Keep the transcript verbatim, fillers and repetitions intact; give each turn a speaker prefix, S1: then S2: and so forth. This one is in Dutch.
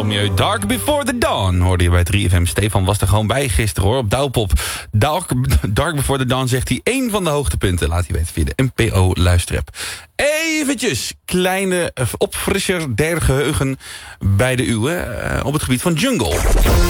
S1: Insomnieu. Dark Before the Dawn hoorde je bij drie F M. Stefan was er gewoon bij gisteren hoor, op Douwpop. Dark, Dark Before the Dawn zegt hij één van de hoogtepunten. Laat hij weten via de N P O luisterapp. Eventjes, kleine opfrisser der geheugen bij de uwe uh, op het gebied van Jungle.